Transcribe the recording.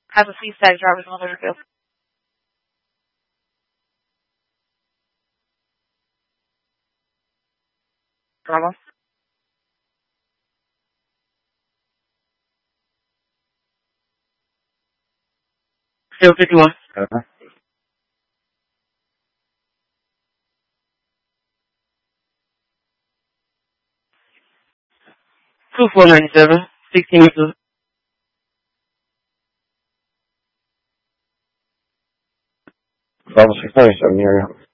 Has a C-stack driver's motor vehicle. Bravo. Still 51. Okay. 2497. 16 meters. Bravo 697 area.